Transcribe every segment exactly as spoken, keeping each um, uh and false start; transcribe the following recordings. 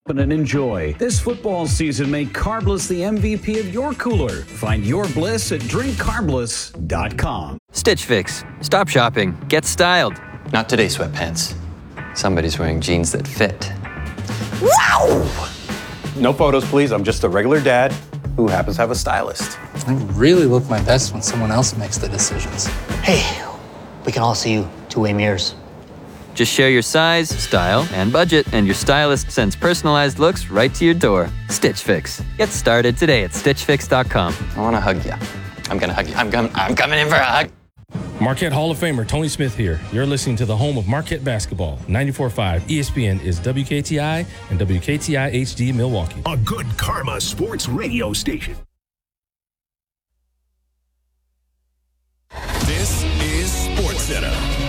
and enjoy. This football season, make Carbless the M V P of your cooler. Find your bliss at drink carbless dot com. Stitch Fix. Stop shopping. Get styled. Not today, sweatpants. Somebody's wearing jeans that fit. Wow! No photos, please. I'm just a regular dad who happens to have a stylist. I really look my best when someone else makes the decisions. Hey, we can all see you two-way mirrors. Just share your size, style, and budget, and your stylist sends personalized looks right to your door. Stitch Fix. Get started today at stitch fix dot com. I want to hug you. I'm going to hug you. I'm coming, I'm coming in for a hug. Marquette Hall of Famer Tony Smith here. You're listening to the home of Marquette basketball. ninety-four point five E S P N is W K T I and W K T I H D Milwaukee. A good karma sports radio station. This is SportsCenter.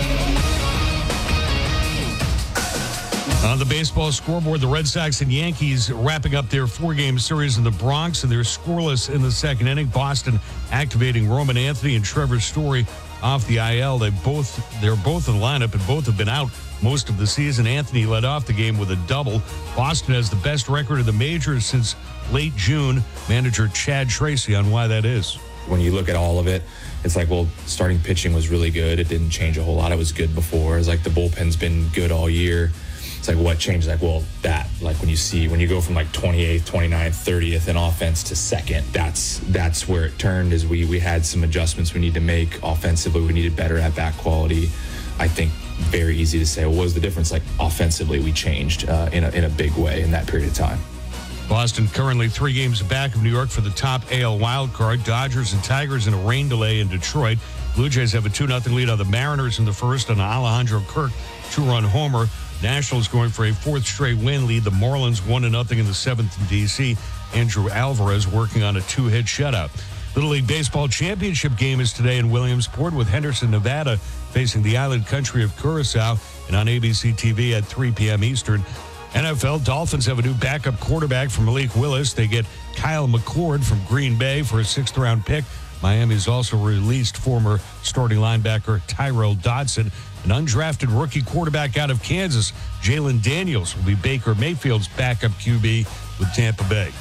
On the baseball scoreboard, the Red Sox and Yankees wrapping up their four-game series in the Bronx, and they're scoreless in the second inning. Boston activating Roman Anthony and Trevor Story off the I L. They both they're both in the lineup, and both have been out most of the season. Anthony led off the game with a double. Boston has the best record of the majors since late June. Manager Chad Tracy on why that is. When you look at all of it, it's like, well, starting pitching was really good. It didn't change a whole lot. It was good before. It's like the bullpen's been good all year. It's like, what changed? Like, well, that, like when you see, when you go from like twenty-eighth, twenty-ninth, thirtieth in offense to second, that's that's where it turned. Is we we had some adjustments we need to make offensively. We needed better at bat quality. I think very easy to say, well, what was the difference? Like offensively, we changed uh, in, a, in a big way in that period of time. Boston currently three games back of New York for the top A L wild card. Dodgers and Tigers in a rain delay in Detroit. Blue Jays have a two nothing lead on the Mariners in the first on Alejandro Kirk two-run homer. Nationals going for a fourth straight win, lead the Marlins one to nothing in the seventh in D C. Andrew Alvarez working on a two-hit shutout. Little League Baseball championship game is today in Williamsport, with Henderson, Nevada facing the island country of Curacao, and on A B C T V at three p.m. Eastern. N F L Dolphins have a new backup quarterback from Malik Willis. They get Kyle McCord from Green Bay for a sixth round pick. Miami's also released former starting linebacker Tyrell Dodson. An undrafted rookie quarterback out of Kansas, Jalen Daniels, will be Baker Mayfield's backup Q B with Tampa Bay.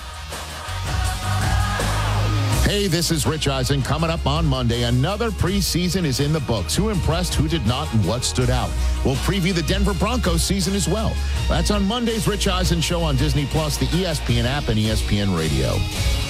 Hey, this is Rich Eisen. Coming up on Monday, another preseason is in the books. Who impressed, who did not, and what stood out? We'll preview the Denver Broncos season as well. That's on Monday's Rich Eisen Show on Disney Plus, the E S P N app, and E S P N Radio.